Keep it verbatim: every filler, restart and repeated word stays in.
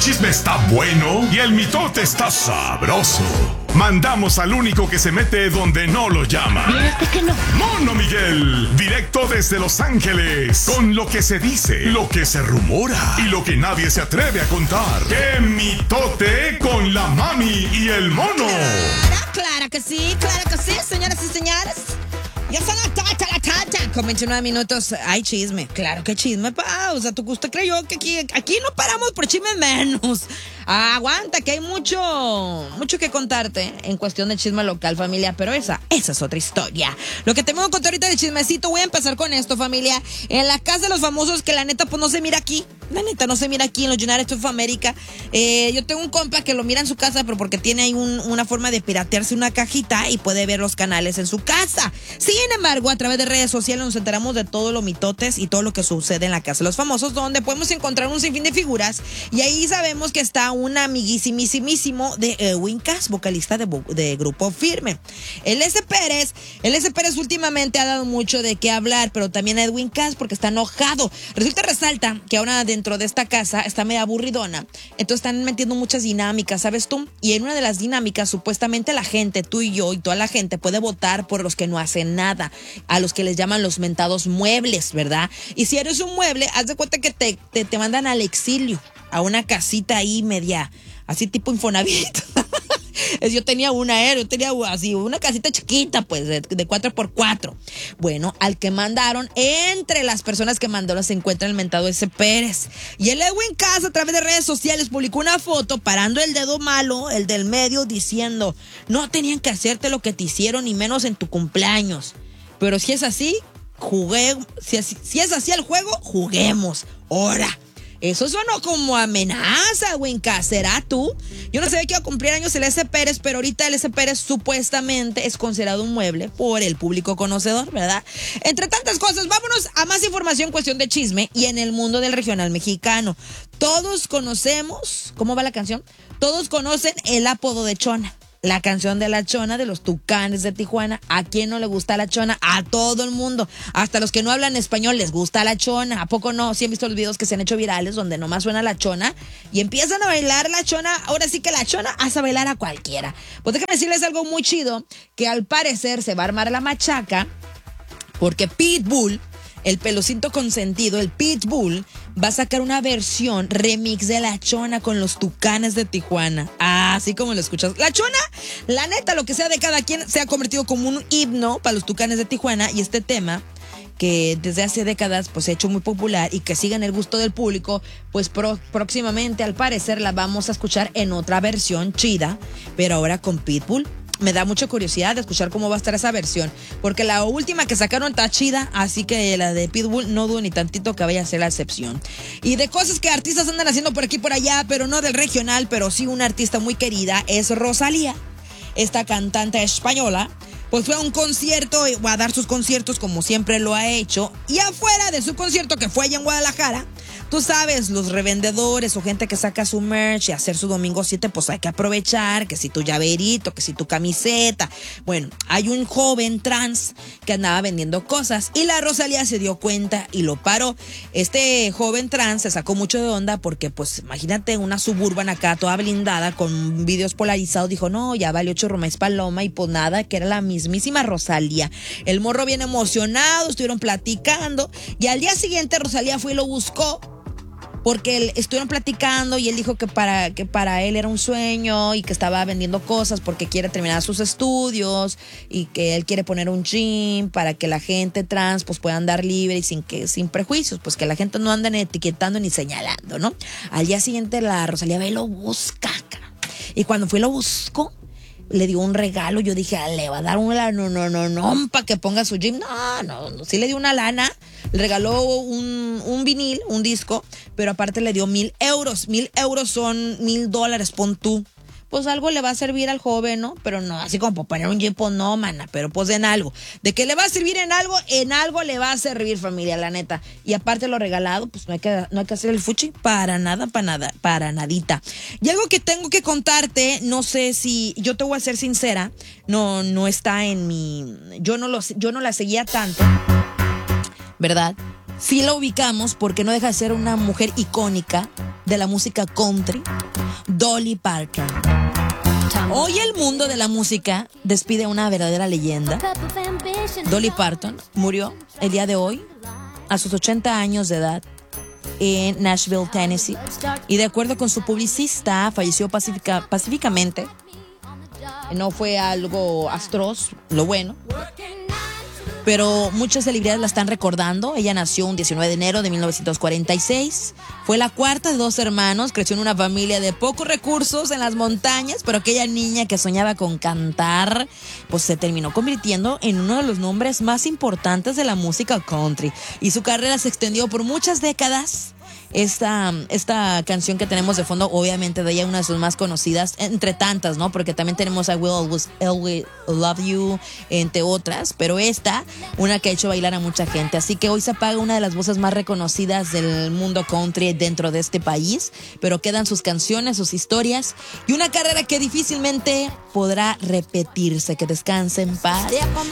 chisme está bueno y el mitote está sabroso. Mandamos al único que se mete donde no lo llama. Fíjate que no. Mono Miguel, directo desde Los Ángeles, con lo que se dice, lo que se rumora y lo que nadie se atreve a contar. ¡Qué mitote con la mami y el mono! Claro, claro que sí, claro que sí, señoras y señores. Ya son las tata, la tata. Con veintinueve minutos hay chisme. Claro que chisme, pausa. ¿Tú usted creyó que aquí, aquí no paramos por chisme menos? Aguanta, que hay mucho, mucho que contarte en cuestión de chisme local, familia. Pero esa, esa es otra historia. Lo que tengo que contar ahorita de chismecito, voy a empezar con esto, familia. En la casa de los famosos, que la neta, pues no se mira aquí. La neta, no se mira aquí en los United of America. Eh, yo tengo un compa que lo mira en su casa, pero porque tiene ahí un, una forma de piratearse una cajita y puede ver los canales en su casa. Sin embargo, a través de redes sociales nos enteramos de todo lo mitotes y todo lo que sucede en la casa de los famosos, donde podemos encontrar un sinfín de figuras. Y ahí sabemos que está un amiguísimísimo de Edwin Cass, vocalista de, de Grupo Firme. El S. Pérez, el S. Pérez últimamente ha dado mucho de qué hablar, pero también a Edwin Cass porque está enojado. Resulta resalta que ahora dentro de esta casa está medio aburridona, entonces están metiendo muchas dinámicas, ¿sabes tú? Y en una de las dinámicas, supuestamente la gente, tú y yo y toda la gente puede votar por los que no hacen nada, a los que les llaman los mentados muebles, ¿verdad? Y si eres un mueble, haz de cuenta que te, te, te mandan al exilio, a una casita ahí media, así tipo Infonavit. Yo tenía una, eh, yo tenía así, una casita chiquita, pues, de, de cuatro por cuatro. Bueno, al que mandaron, entre las personas que mandaron se encuentra el mentado S. Pérez. Y el Edwin Cass, a través de redes sociales, publicó una foto parando el dedo malo, el del medio, diciendo: no tenían que hacerte lo que te hicieron, ni menos en tu cumpleaños. Pero si es así, jugué, si es, si es así el juego, juguemos. Ahora. Eso sonó como amenaza, güey. ¿Será tú? Yo no sabía que iba a cumplir años el S. Pérez, pero ahorita el S. Pérez supuestamente es considerado un mueble por el público conocedor, ¿verdad? Entre tantas cosas, vámonos a más información en cuestión de chisme y en el mundo del regional mexicano. Todos conocemos, ¿cómo va la canción? Todos conocen el apodo de Chona. La canción de la Chona de los Tucanes de Tijuana. ¿A quién no le gusta la Chona? A todo el mundo. Hasta los que no hablan español les gusta la Chona. ¿A poco no? Sí han visto los videos que se han hecho virales donde nomás suena la Chona y empiezan a bailar la Chona. Ahora sí que la Chona hace bailar a cualquiera. Pues déjame decirles algo muy chido, que al parecer se va a armar la machaca porque Pitbull, el pelocito consentido, el Pitbull, va a sacar una versión remix de La Chona con los Tucanes de Tijuana. Ah, así como lo escuchas. La Chona, la neta, lo que sea de cada quien, se ha convertido como un himno para los Tucanes de Tijuana. Y este tema, que desde hace décadas pues se ha hecho muy popular y que siga en el gusto del público, pues pro- próximamente al parecer la vamos a escuchar en otra versión chida, pero ahora con Pitbull. Me da mucha curiosidad de escuchar cómo va a estar esa versión, porque la última que sacaron está chida, así que la de Pitbull no dudo ni tantito que vaya a ser la excepción. Y de cosas que artistas andan haciendo por aquí y por allá, pero no del regional, pero sí una artista muy querida, es Rosalía, esta cantante española. Pues fue a un concierto, va a dar sus conciertos como siempre lo ha hecho, y afuera de su concierto, que fue allá en Guadalajara, tú sabes, los revendedores o gente que saca su merch y hacer su domingo siete, pues hay que aprovechar, que si tu llaverito, que si tu camiseta. Bueno, hay un joven trans que andaba vendiendo cosas y la Rosalía se dio cuenta y lo paró. Este joven trans se sacó mucho de onda porque, pues, imagínate una Suburban acá toda blindada con videos polarizados. Dijo, no, ya valió chorro más paloma, y pues nada, que era la mismísima Rosalía. El morro bien emocionado, estuvieron platicando y al día siguiente Rosalía fue y lo buscó, porque él, estuvieron platicando y él dijo que para, que para él era un sueño y que estaba vendiendo cosas porque quiere terminar sus estudios y que él quiere poner un gym para que la gente trans pues pueda andar libre y sin, que, sin prejuicios, pues que la gente no anden etiquetando ni señalando, ¿no? Al día siguiente la Rosalía ve y lo busca, y cuando fue y lo buscó, le dio un regalo. Yo dije, ah, le va a dar una no, no, no, no, para que ponga su gym. No, no, no, sí le dio una lana, le regaló un, un vinil, un disco, pero aparte le dio mil euros. Mil euros son mil dólares, pon tú. Pues algo le va a servir al joven, ¿no? Pero no, así como para poner un gym, pues no, mana, pero pues en algo. De que le va a servir en algo, en algo le va a servir, familia, la neta. Y aparte lo regalado, pues no hay que, no hay que hacer el fuchi para nada, para nada, para nadita. Y algo que tengo que contarte, no sé si, yo te voy a ser sincera, no, no está en mi, yo no lo, yo no la seguía tanto, ¿verdad? sí la ubicamos porque no deja de ser una mujer icónica de la música country, Dolly Parton. Hoy el mundo de la música despide a una verdadera leyenda. Dolly Parton murió el día de hoy a sus ochenta años de edad en Nashville, Tennessee. Y de acuerdo con su publicista, falleció pacífica, pacíficamente. No fue algo atroz, lo bueno. Pero muchas celebridades la están recordando. Ella nació un diecinueve de enero de mil novecientos cuarenta y seis. Fue la cuarta de dos hermanos. Creció en una familia de pocos recursos en las montañas. Pero aquella niña que soñaba con cantar, pues se terminó convirtiendo en uno de los nombres más importantes de la música country. Y su carrera se extendió por muchas décadas. Esta, esta canción que tenemos de fondo, obviamente de ella, una de sus más conocidas, entre tantas, ¿no? Porque también tenemos I Will Always, Always Love You, entre otras. Pero esta, una que ha hecho bailar a mucha gente. Así que hoy se apaga una de las voces más reconocidas del mundo country dentro de este país. Pero quedan sus canciones, sus historias y una carrera que difícilmente podrá repetirse. Que descanse en paz.